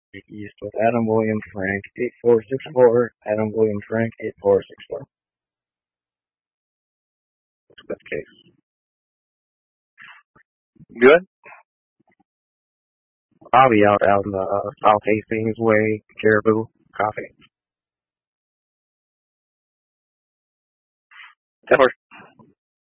East with Adam William Frank 8464. Adam William Frank 8464. That's the case. Good. I'll be out in the South Hastings Way, Caribou Coffee. That works.